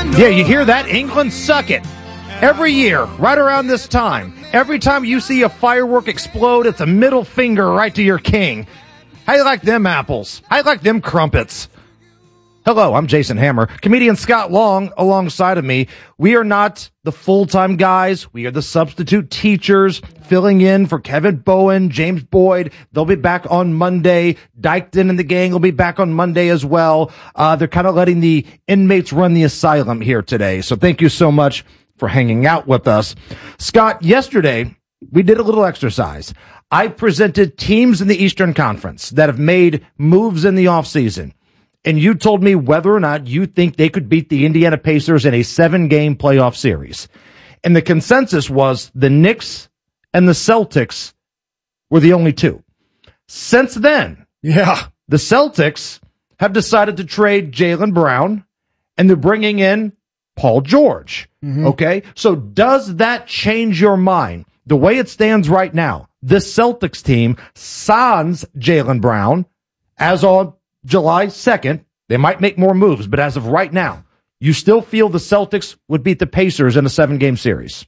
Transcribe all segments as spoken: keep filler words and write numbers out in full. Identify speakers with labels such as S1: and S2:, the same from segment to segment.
S1: Yeah, you hear that? England suck it. Every year, right around this time, every time you see a firework explode, it's a middle finger right to your king. How you like them apples? How you like them crumpets? Hello, I'm Jason Hammer. Comedian Scott Long alongside of me. We are not the full-time guys. We are the substitute teachers filling in for Kevin Bowen, James Boyd. They'll be back on Monday. Dykton and the gang will be back on Monday as well. Uh, they're kind of letting the inmates run the asylum here today. So thank you so much for hanging out with us. Scott, yesterday we did a little exercise. I presented teams in the Eastern Conference that have made moves in the offseason. And you told me whether or not you think they could beat the Indiana Pacers in a seven-game playoff series. And the consensus was the Knicks and the Celtics were the only two. Since then,
S2: yeah,
S1: the Celtics have decided to trade Jaylen Brown, and they're bringing in Paul George. Mm-hmm. Okay? So does that change your mind? The way it stands right now, this Celtics team signs Jaylen Brown as on July second. They might make more moves, but as of right now, you still feel the Celtics would beat the Pacers in a seven-game series?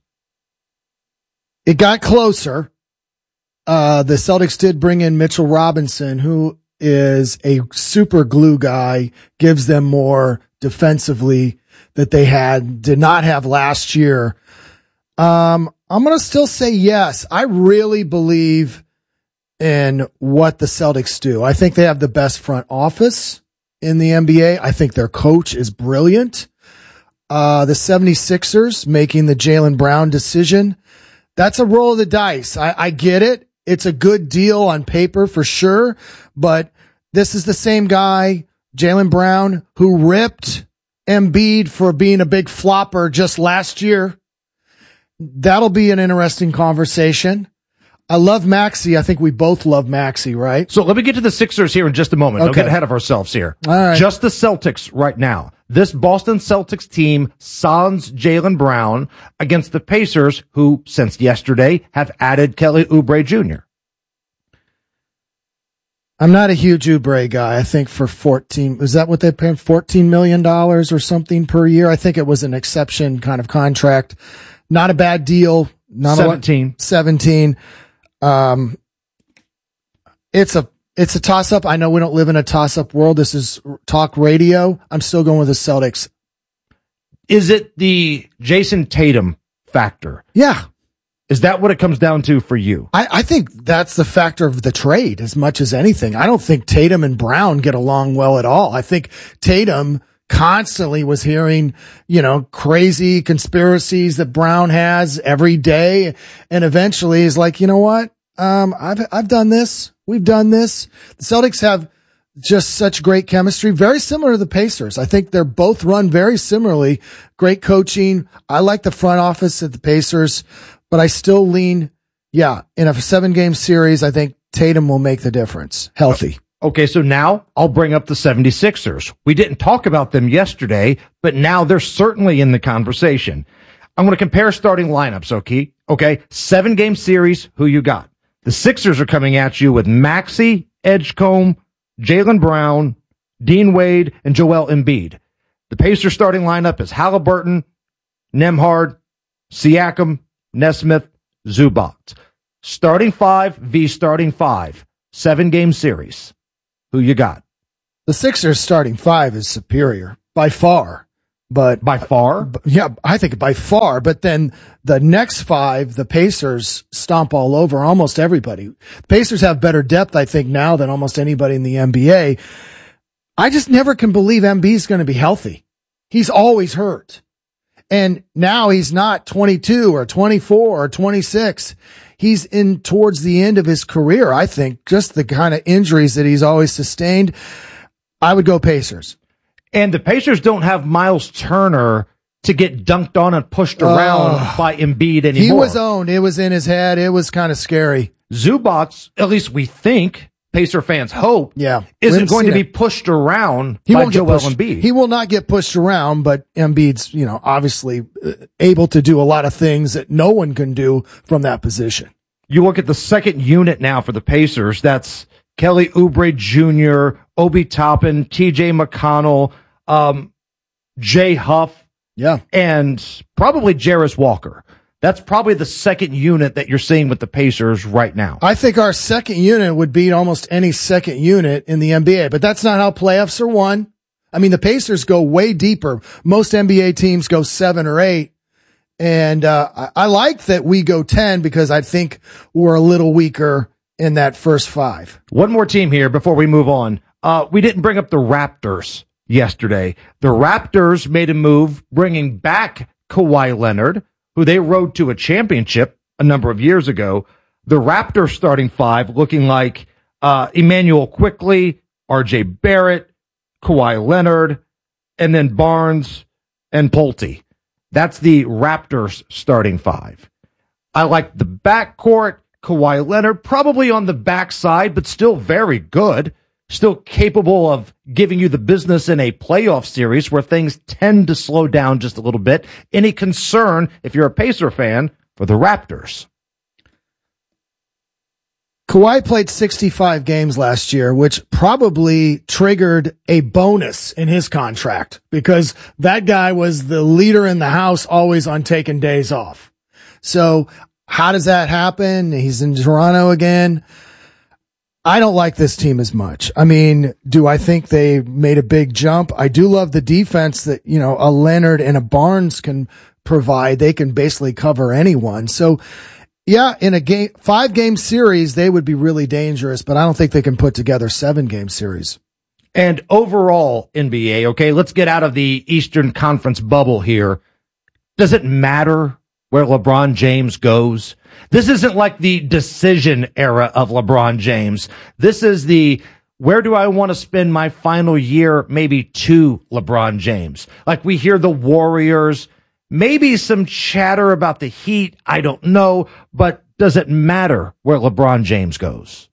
S2: It got closer. Uh, the Celtics did bring in Mitchell Robinson, who is a super glue guy, gives them more defensively that they had, did not have last year. Um, I'm going to still say yes. I really believe in what the Celtics do. I think they have the best front office in the N B A. I think their coach is brilliant. Uh, the 76ers making the Jaylen Brown decision. That's a roll of the dice. I, I get it. It's a good deal on paper for sure, but this is the same guy, Jaylen Brown, who ripped Embiid for being a big flopper just last year. That'll be an interesting conversation. I love Maxey. I think we both love Maxey, right?
S1: So let me get to the Sixers here in just a moment. Okay. Don't get ahead of ourselves here.
S2: All right.
S1: Just the Celtics right now. This Boston Celtics team signs Jaylen Brown against the Pacers, who, since yesterday, have added Kelly Oubre Junior
S2: I'm not a huge Oubre guy. I think for fourteen, is that what they pay him? fourteen million dollars or something per year? I think it was an exception kind of contract. Not a bad deal. Not
S1: seventeen.
S2: A lot, seventeen. Um, it's a, it's a toss up. I know we don't live in a toss up world. This is talk radio. I'm still going with the Celtics.
S1: Is it the Jason Tatum factor?
S2: Yeah.
S1: Is that what it comes down to for you?
S2: I, I think that's the factor of the trade as much as anything. I don't think Tatum and Brown get along well at all. I think Tatum constantly was hearing, you know, crazy conspiracies that Brown has every day. And eventually is like, you know what? Um, I've, I've done this. We've done this. The Celtics have just such great chemistry, very similar to the Pacers. I think they're both run very similarly. Great coaching. I like the front office at the Pacers, but I still lean, yeah, in a seven game series, I think Tatum will make the difference. Healthy.
S1: Okay, so now I'll bring up the 76ers. We didn't talk about them yesterday, but now they're certainly in the conversation. I'm going to compare starting lineups, okay? Okay, seven-game series, who you got? The Sixers are coming at you with Maxey, Edgecombe, Jaylen Brown, Dean Wade, and Joel Embiid. The Pacers starting lineup is Halliburton, Nembhard, Siakam, Nesmith, Zubac. Starting five v starting five. Seven-game series. Who you got?
S2: The Sixers starting five is superior by far, but
S1: by far,
S2: yeah, I think by far. But then the next five, the Pacers stomp all over almost everybody. The Pacers have better depth, I think, now than almost anybody in the N B A. I just never can believe Embiid's going to be healthy. He's always hurt, and now he's not twenty-two or twenty-four or twenty-six. He's in towards the end of his career, I think, just the kind of injuries that he's always sustained. I would go Pacers.
S1: And the Pacers don't have Miles Turner to get dunked on and pushed around uh, by Embiid anymore.
S2: He was owned. It was in his head. It was kind of scary.
S1: Zubac, at least we think, Pacer fans hope,
S2: yeah,
S1: isn't going to be pushed around
S2: he
S1: by
S2: won't
S1: Joel
S2: get pushed.
S1: Embiid.
S2: He will not get pushed around, but Embiid's, you know, obviously able to do a lot of things that no one can do from that position.
S1: You look at the second unit now for the Pacers. That's Kelly Oubre Junior, Obi Toppin, T J McConnell, um, Jay Huff,
S2: Yeah.
S1: And probably Jarris Walker. That's probably the second unit that you're seeing with the Pacers right now.
S2: I think our second unit would beat almost any second unit in the N B A, but that's not how playoffs are won. I mean, the Pacers go way deeper. Most N B A teams go seven or eight. And, uh, I, I like that we go ten because I think we're a little weaker in that first five.
S1: One more team here before we move on. Uh, we didn't bring up the Raptors yesterday. The Raptors made a move bringing back Kawhi Leonard, who they rode to a championship a number of years ago. The Raptors starting five looking like uh Emmanuel Quickley, R J Barrett, Kawhi Leonard, and then Barnes and Pulte. That's the Raptors starting five. I like the backcourt. Kawhi Leonard probably on the backside, but still very good. Still capable of giving you the business in a playoff series where things tend to slow down just a little bit. Any concern, if you're a Pacer fan, for the Raptors?
S2: Kawhi played sixty-five games last year, which probably triggered a bonus in his contract because that guy was the leader in the house, always on taking days off. So how does that happen? He's in Toronto again. I don't like this team as much. I mean, do I think they made a big jump? I do love the defense that, you know, a Leonard and a Barnes can provide. They can basically cover anyone. So yeah, in a game, five game series, they would be really dangerous, but I don't think they can put together seven game series.
S1: And overall N B A, okay, let's get out of the Eastern Conference bubble here. Does it matter where LeBron James goes? This isn't like the decision era of LeBron James. This is the, where do I want to spend my final year, maybe to LeBron James? Like we hear the Warriors, maybe some chatter about the Heat. I don't know, but does it matter where LeBron James goes?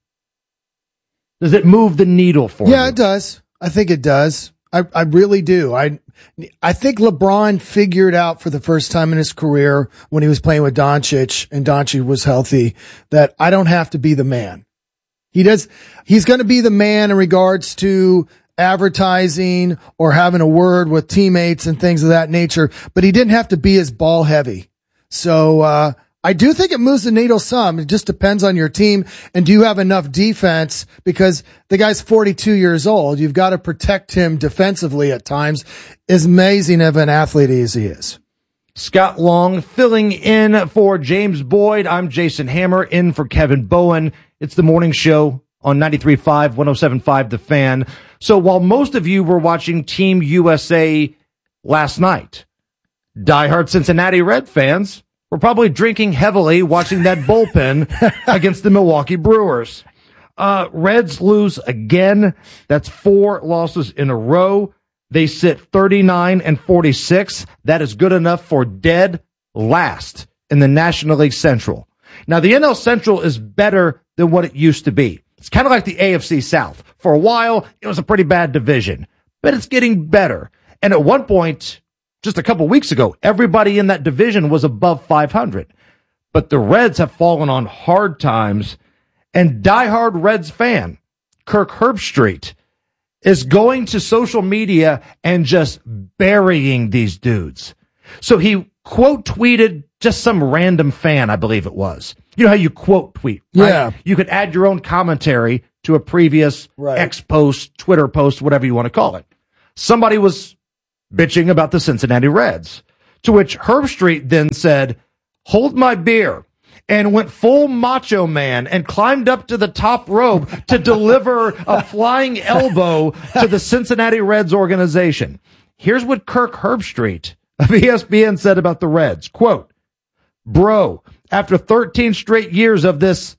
S1: Does it move the needle for you?
S2: Yeah, it does. I think it does. I, I really do. I, I think LeBron figured out for the first time in his career when he was playing with Doncic and Doncic was healthy that I don't have to be the man. He does, he's going to be the man in regards to advertising or having a word with teammates and things of that nature, but he didn't have to be as ball heavy. So, uh, I do think it moves the needle some. It just depends on your team. And do you have enough defense? Because the guy's forty-two years old. You've got to protect him defensively at times, as amazing of an athlete as he is.
S1: Scott Long filling in for James Boyd. I'm Jason Hammer in for Kevin Bowen. It's the morning show on ninety-three point five, one oh seven point five The Fan. So while most of you were watching Team U S A last night, diehard Cincinnati Red fans were probably drinking heavily watching that bullpen against the Milwaukee Brewers. Uh, Reds lose again. That's four losses in a row. They sit thirty-nine and forty-six. That is good enough for dead last in the National League Central. Now, the N L Central is better than what it used to be. It's kind of like the A F C South. For a while, it was a pretty bad division, but it's getting better. And at one point, just a couple weeks ago, everybody in that division was above five hundred. But the Reds have fallen on hard times, and diehard Reds fan Kirk Herbstreit is going to social media and just burying these dudes. So he quote tweeted just some random fan, I believe it was. You know how you quote tweet, right?
S2: Yeah.
S1: You could add your own commentary to a previous
S2: right.
S1: X post, Twitter post, whatever you want to call it. Somebody was bitching about the Cincinnati Reds, to which Herbstreit then said, "Hold my beer," and went full macho man and climbed up to the top rope to deliver a flying elbow to the Cincinnati Reds organization. Here's what Kirk Herbstreit of E S P N said about the Reds. Quote, "Bro, after thirteen straight years of this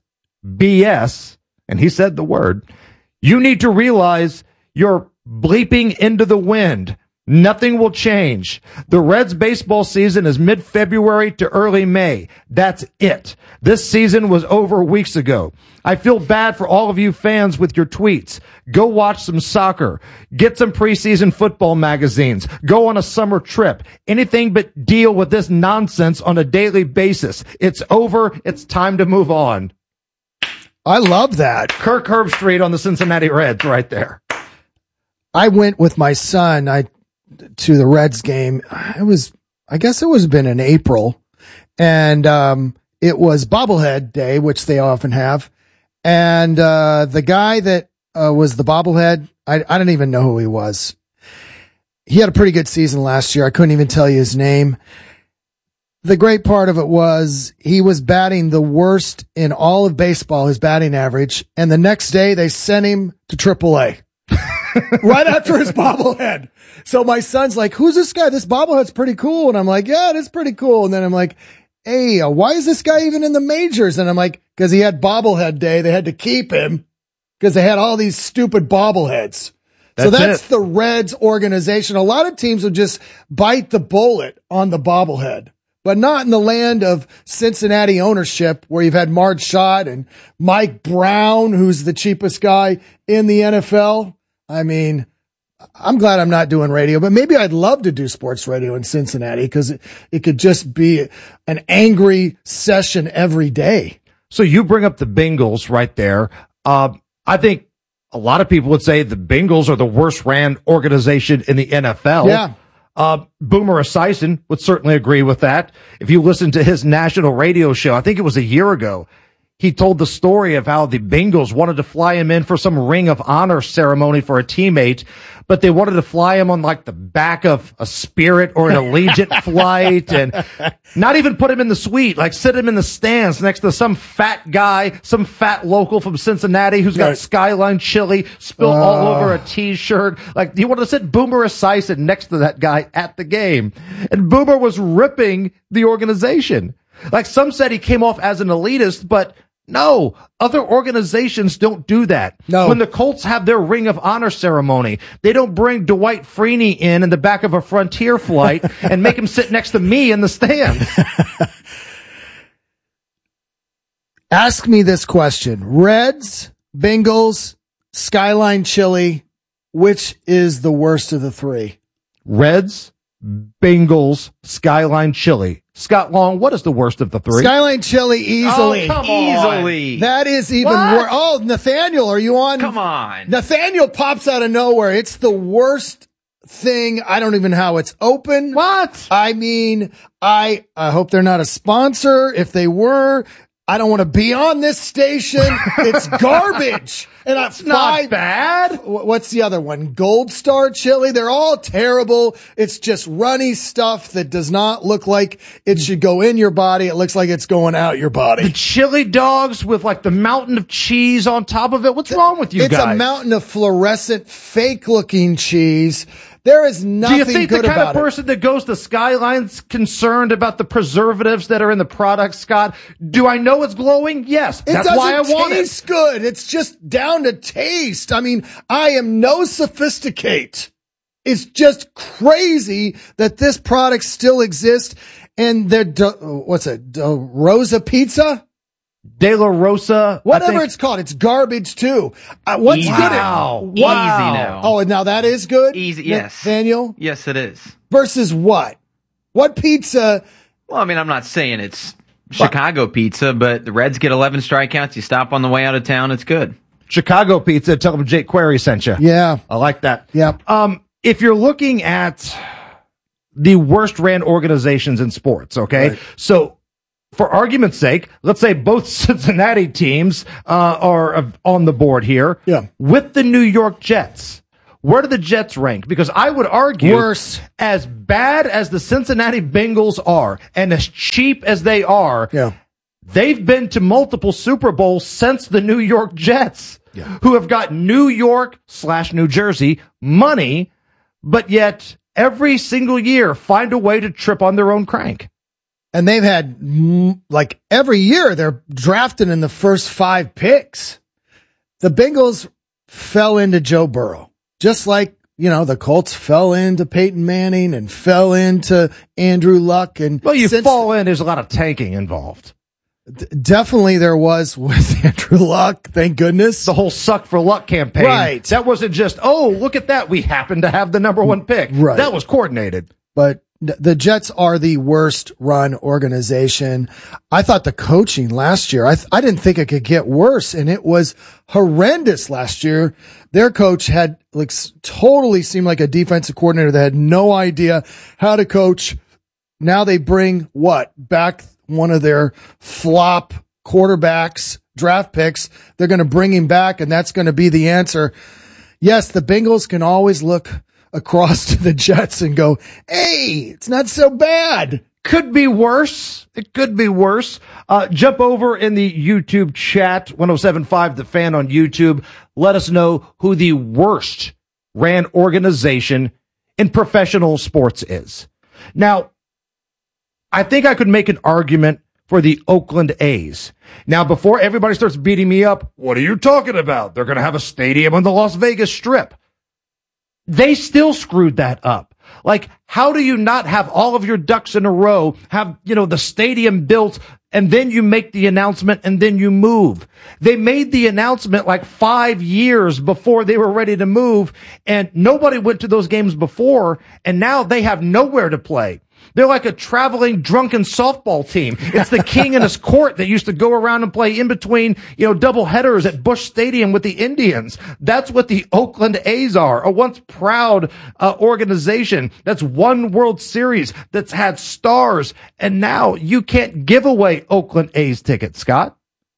S1: B S," and he said the word, "you need to realize you're bleeping into the wind. Nothing will change. The Reds baseball season is mid-February to early May. That's it. This season was over weeks ago. I feel bad for all of you fans with your tweets. Go watch some soccer. Get some preseason football magazines. Go on a summer trip. Anything but deal with this nonsense on a daily basis. It's over. It's time to move on."
S2: I love that.
S1: Kirk Herbstreit on the Cincinnati Reds right there.
S2: I went with my son I to the Reds game. It was I guess it was been in April, and um, it was bobblehead day, which they often have. And uh, the guy that uh, was the bobblehead, I, I don't even know who he was. He had a pretty good season last year. I couldn't even tell you his name. The great part of it was he was batting the worst in all of baseball, his batting average. And the next day they sent him to triple A right after his bobblehead. So my son's like, who's this guy? This bobblehead's pretty cool. And I'm like, yeah, it is pretty cool. And then I'm like, hey, uh, why is this guy even in the majors? And I'm like, cause he had bobblehead day. They had to keep him because they had all these stupid bobbleheads. That's so that's it. The Reds organization. A lot of teams would just bite the bullet on the bobblehead, but not in the land of Cincinnati ownership where you've had Marge Schott and Mike Brown, who's the cheapest guy in the N F L. I mean, I'm glad I'm not doing radio, but maybe I'd love to do sports radio in Cincinnati because it, it could just be an angry session every day.
S1: So you bring up the Bengals right there. Uh, I think a lot of people would say the Bengals are the worst ran organization in the N F L.
S2: Yeah.
S1: Uh, Boomer Esiason would certainly agree with that. If you listen to his national radio show, I think it was a year ago, he told the story of how the Bengals wanted to fly him in for some Ring of Honor ceremony for a teammate, but they wanted to fly him on like the back of a Spirit or an Allegiant flight and not even put him in the suite, like sit him in the stands next to some fat guy, some fat local from Cincinnati who's got right. Skyline chili spilled uh. all over a t-shirt. Like he wanted to sit Boomer Esiason next to that guy at the game. And Boomer was ripping the organization. Like some said he came off as an elitist, but no, other organizations don't do that.
S2: No.
S1: When the Colts have their Ring of Honor ceremony, they don't bring Dwight Freeney in in the back of a Frontier flight and make him sit next to me in the stand.
S2: Ask me this question. Reds, Bengals, Skyline Chili, which is the worst of the three?
S1: Reds, Bengals, Skyline Chili. Scott Long, what is the worst of the three?
S2: Skyline Chili, easily.
S3: Oh, come on. Easily.
S2: That is even worse. Oh, Nathaniel, are you on?
S3: Come on.
S2: Nathaniel pops out of nowhere. It's the worst thing. I don't even know how it's open.
S1: What?
S2: I mean, I, I hope they're not a sponsor. If they were, I don't want to be on this station. It's garbage. And I,
S1: it's not bad.
S2: What's the other one? Gold Star Chili. They're all terrible. It's just runny stuff that does not look like it should go in your body. It looks like it's going out your body.
S1: The chili dogs with like the mountain of cheese on top of it. What's wrong with you
S2: it's
S1: guys?
S2: It's a mountain of fluorescent, fake looking cheese. There is nothing good about it.
S1: Do you think the kind of person that goes to Skyline's concerned about the preservatives that are in the product, Scott? Do I know it's glowing? Yes.
S2: It
S1: That's why I want it.
S2: It doesn't taste good. It's just down to taste. I mean, I am no sophisticate. It's just crazy that this product still exists. And they're, what's it, Rosa Pizza?
S1: De La Rosa.
S2: Whatever it's called. It's garbage too. Uh, what's
S3: Easy.
S2: good?
S3: Wow.
S2: Wow.
S3: Easy now.
S2: Oh, and now that is good?
S3: Easy, yes.
S2: Nathaniel?
S3: Yes, it is.
S2: Versus what? What pizza?
S3: Well, I mean, I'm not saying it's Chicago pizza, but the Reds get eleven strikeouts. You stop on the way out of town. It's good.
S1: Chicago pizza. Tell them Jake Query sent you.
S2: Yeah.
S1: I like that.
S2: Yeah.
S1: Um, if you're looking at the worst ran organizations in sports, okay? Right. So, for argument's sake, let's say both Cincinnati teams uh, are on the board here.
S2: Yeah.
S1: With the New York Jets. Where do the Jets rank? Because I would argue,
S2: worse,
S1: as bad as the Cincinnati Bengals are and as cheap as they are,
S2: yeah.
S1: they've been to multiple Super Bowls since the New York Jets,
S2: yeah.
S1: who have got New York slash New Jersey money, but yet every single year find a way to trip on their own crank.
S2: And they've had, like, every year they're drafting in the first five picks. The Bengals fell into Joe Burrow, just like, you know, the Colts fell into Peyton Manning and fell into Andrew Luck. And
S1: well, you fall in, there's a lot of tanking involved.
S2: D- definitely there was with Andrew Luck, thank goodness.
S1: The whole Suck for Luck campaign.
S2: Right.
S1: That wasn't just, oh, look at that, we happen to have the number one pick.
S2: Right.
S1: That was coordinated.
S2: But the Jets are the worst run organization. I thought the coaching last year, I, th- I didn't think it could get worse, and it was horrendous last year. Their coach had like totally seemed like a defensive coordinator that had no idea how to coach now they bring what? Back one of their flop quarterbacks, draft picks. They're going to bring him back, and that's going to be the answer. Yes, the Bengals can always look across to the Jets and go, hey, it's not so bad.
S1: Could be worse. It could be worse. Uh, jump over in the YouTube chat, one oh seven point five The Fan on YouTube. Let us know who the worst ran organization in professional sports is. Now, I think I could make an argument for the Oakland A's. Now, before everybody starts beating me up, what are you talking about? They're going to have a stadium on the Las Vegas Strip. They still screwed that up. Like, how do you not have all of your ducks in a row, have, you know, the stadium built, and then you make the announcement and then you move? They made the announcement like five years before they were ready to move, and nobody went to those games before, and now they have nowhere to play. They're like a traveling drunken softball team. It's the king and his court that used to go around and play in between, you know, double headers at Busch Stadium with the Indians. That's what the Oakland A's are, a once proud uh, organization that's won World Series, that's had stars, and now you can't give away Oakland A's tickets, Scott.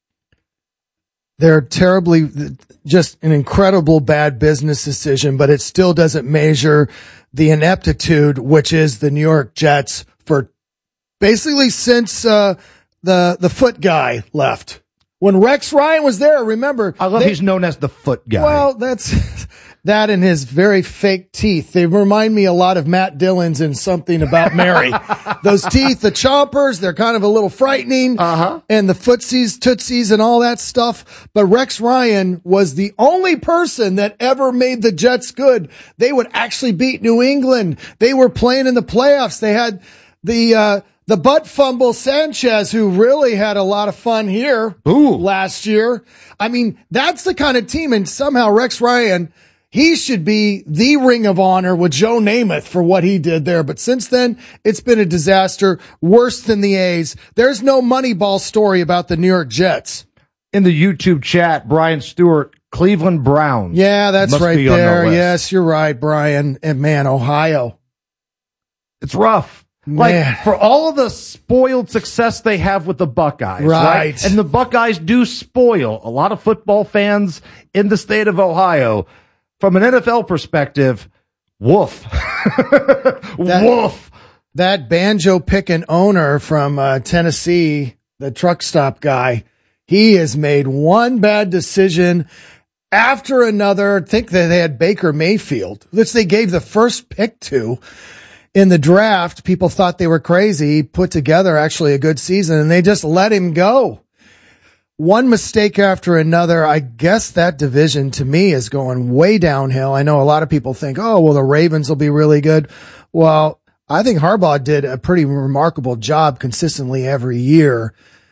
S2: They're terribly, just an incredible bad business decision, but it still doesn't measure the ineptitude, which is the New York Jets, for basically since uh, the the foot guy left. When Rex Ryan was there, remember?
S1: I love
S2: they,
S1: he's known as the foot guy.
S2: Well, that's that and his very fake teeth. They remind me a lot of Matt Dillon's in Something About Mary. Those teeth, the chompers, they're kind of a little frightening.
S1: Uh-huh.
S2: And the footsies, tootsies, and all that stuff. But Rex Ryan was the only person that ever made the Jets good. They would actually beat New England. They were playing in the playoffs. They had the uh the butt fumble Sanchez, who really had a lot of fun here
S1: Ooh.
S2: last year. I mean, that's the kind of team, and somehow Rex Ryan, he should be the Ring of Honor with Joe Namath for what he did there. But since then, it's been a disaster, worse than the A's. There's no Moneyball story about the New York Jets.
S1: In the YouTube chat, Brian Stewart, Cleveland Browns.
S2: Yeah, that's
S1: Must
S2: right
S1: be on the
S2: there.
S1: list.
S2: Yes, you're right, Brian. And man, Ohio.
S1: It's rough. Like,
S2: Man.
S1: for all of the spoiled success they have with the Buckeyes, right.
S2: Right.
S1: And the Buckeyes do spoil a lot of football fans in the state of Ohio. From an N F L perspective, woof.
S2: That,
S1: woof.
S2: That banjo picking owner from uh, Tennessee, the truck stop guy, he has made one bad decision after another. I think that they had Baker Mayfield, which they gave the first pick to. In the draft, people thought they were crazy. He put together actually a good season, and they just let him go. One mistake after another. I guess that division, to me, is going way downhill. I know a lot of people think, oh, well, the Ravens will be really good. Well, I think Harbaugh did a pretty remarkable job consistently every year.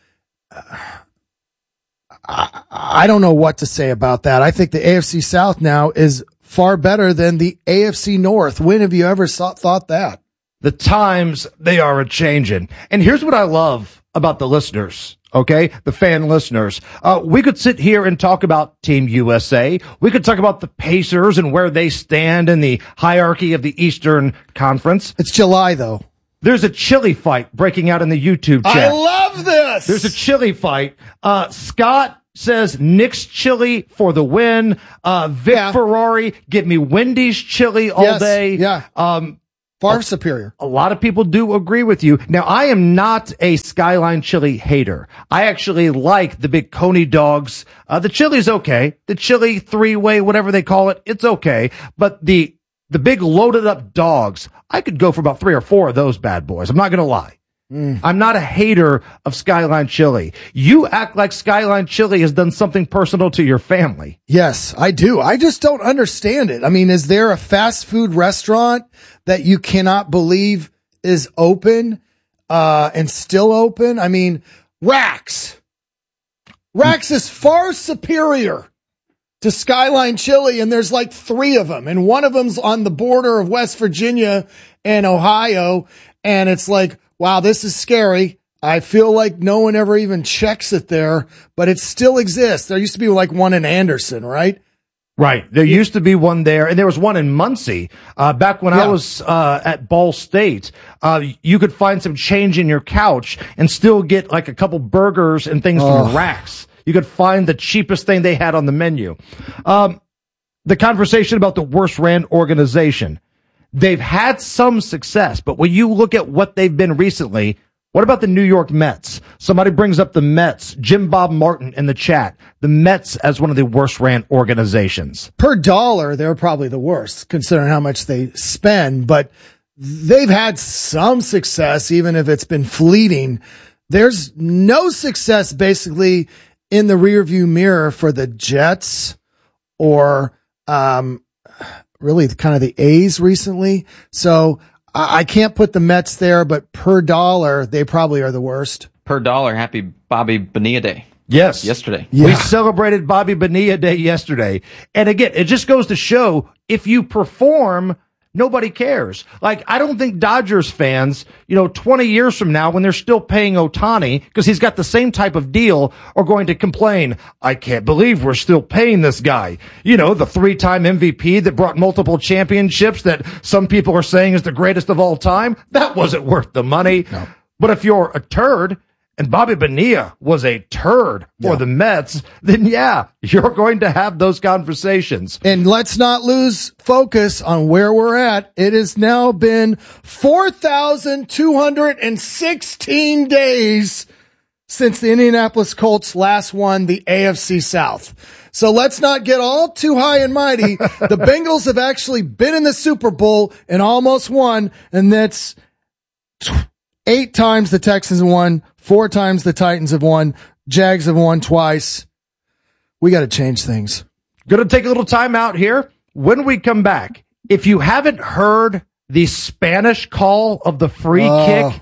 S2: I, I don't know what to say about that. I think the A F C South now is far better than the A F C North. When have you ever saw, thought that?
S1: The times, they are a-changing. And here's what I love about the listeners, okay? The fan listeners. Uh, we could sit here and talk about Team U S A. We could talk about the Pacers and where they stand in the hierarchy of the Eastern Conference.
S2: It's July, though.
S1: There's a chili fight breaking out in the YouTube chat.
S2: I love this!
S1: There's a chili fight. Uh, Scott says Nick's chili for the win. Uh, Vic
S2: Yeah.
S1: Ferrari, give me Wendy's chili all
S2: Yes,
S1: day.
S2: yeah.
S1: Um,
S2: Far superior.
S1: a lot of people do agree with you. Now, I am not a Skyline chili hater. I actually like the big Coney dogs. Uh, the chili's okay. The chili three-way, whatever they call it, it's okay. But the, the big loaded up dogs, I could go for about three or four of those bad boys. I'm not going to lie. Mm. I'm not a hater of Skyline chili. You act like Skyline chili has done something personal to your family.
S2: Yes, I do. I just don't understand it. I mean, is there a fast food restaurant that you cannot believe is open, uh, and still open? I mean, Rax. Rax is far superior to Skyline Chili, and there's like three of them, and one of them's on the border of West Virginia and Ohio, and it's like, wow, this is scary. I feel like no one ever even checks it there, but it still exists. There used to be like one in Anderson, right?
S1: Right. There used to be one there, and there was one in Muncie. Uh, back when
S2: Yeah.
S1: I was uh, at Ball State, uh, you could find some change in your couch and still get like a couple burgers and things
S2: Oh.
S1: from racks. You could find the cheapest thing they had on the menu. Um, the conversation about the worst ran organization. They've had some success, but when you look at what they've been recently, what about the New York Mets? Somebody brings up the Mets. Jim Bob Martin in the chat. The Mets as one of the worst ran organizations.
S2: Per dollar, they're probably the worst, considering how much they spend, but they've had some success, even if it's been fleeting. There's no success basically in the rearview mirror for the Jets or, um, really kind of the A's recently. So I, I can't put the Mets there, but per dollar, they probably are the worst.
S3: Per dollar, happy Bobby Bonilla Day.
S1: Yes.
S3: Yesterday.
S2: Yeah.
S1: We celebrated Bobby Bonilla Day yesterday. And again, it just goes to show if you perform, nobody cares. Like, I don't think Dodgers fans, you know, twenty years from now, when they're still paying Ohtani because he's got the same type of deal, are going to complain, I can't believe we're still paying this guy. You know, the three-time M V P that brought multiple championships that some people are saying is the greatest of all time. That wasn't worth the money.
S2: No.
S1: But if you're a turd, and Bobby Bonilla was a turd for
S2: Yeah.
S1: the Mets, then yeah, you're going to have those conversations.
S2: And let's not lose focus on where we're at. It has now been four thousand two hundred sixteen days since the Indianapolis Colts last won the A F C South. So let's not get all too high and mighty. The Bengals have actually been in the Super Bowl and almost won, and that's eight times the Texans have won, four times the Titans have won, Jags have won twice. We got to change things.
S1: Going to take a little time out here. When we come back, if you haven't heard the Spanish call of the free
S2: Oh.
S1: kick,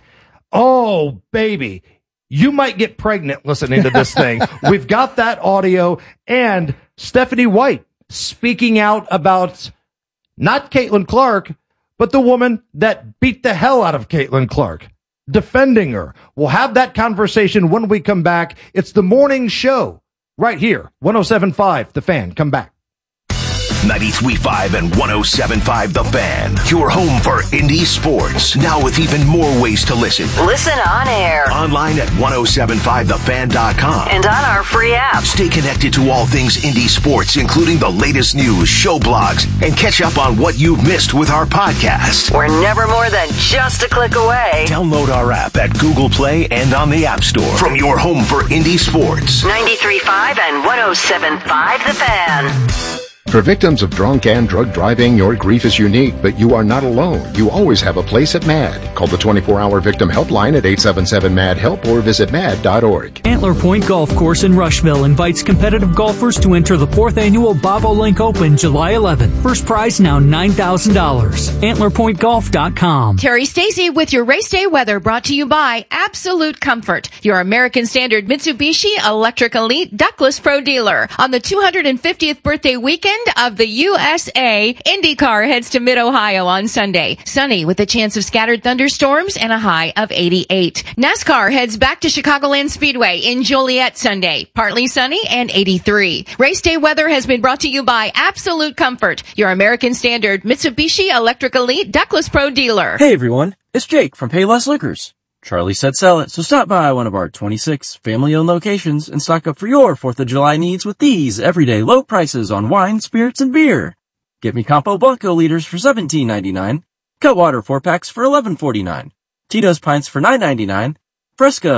S1: oh, baby, you might get pregnant listening to this thing. We've got that audio, and Stephanie White speaking out about not Caitlin Clark, but the woman that beat the hell out of Caitlin Clark, defending her. We'll have that conversation when we come back. It's the morning show right here, one oh seven point five The Fan. Come back.
S4: ninety-three point five and one oh seven point five The Fan. Your home for indie sports. Now with even more ways to listen.
S5: Listen on air.
S4: Online at ten seventy-five the fan dot com.
S5: And on our free app.
S4: Stay connected to all things indie sports, including the latest news, show blogs, and catch up on what you've missed with our podcast.
S5: We're never more than just a click away.
S4: Download our app at Google Play and on the App Store. From your home for indie sports.
S5: ninety-three point five and one oh seven point five The Fan.
S6: For victims of drunk and drug driving, your grief is unique, but you are not alone. You always have a place at MAD. Call the twenty-four hour victim helpline at eight seven seven MAD HELP or visit mad dot org.
S7: Antler Point Golf Course in Rushville invites competitive golfers to enter the fourth annual Bobolink Open July eleventh. First prize now nine thousand dollars. antler point golf dot com.
S8: Terry Stacy with your race day weather, brought to you by Absolute Comfort, your American Standard Mitsubishi Electric Elite Ductless Pro dealer. On the two hundred fiftieth birthday weekend of the U S A, IndyCar heads to Mid-Ohio on Sunday. Sunny with a chance of scattered thunderstorms and a high of eighty-eight. NASCAR heads back to Chicagoland Speedway in Joliet Sunday. Partly sunny and eighty-three. Race day weather has been brought to you by Absolute Comfort, your American Standard Mitsubishi Electric Elite Ductless Pro dealer.
S9: Hey everyone, it's Jake from Payless Liquors. Charlie said sell it, so stop by one of our twenty-six family-owned locations and stock up for your fourth of July needs with these everyday low prices on wine, spirits, and beer. Get me Campo Blanco liters for seventeen ninety-nine, Cutwater four packs for eleven forty-nine, Tito's pints for nine ninety-nine, Fresca